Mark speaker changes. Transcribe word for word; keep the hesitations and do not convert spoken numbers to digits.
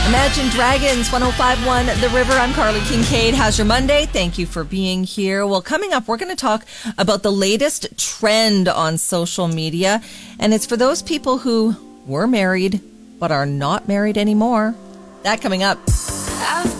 Speaker 1: Imagine Dragons, one oh five point one The River. I'm Carly Kincaid. How's your Monday? Thank you for being here. Well, coming up, we're going to talk about the latest trend on social media. And it's for those people who were married but are not married anymore. That coming up.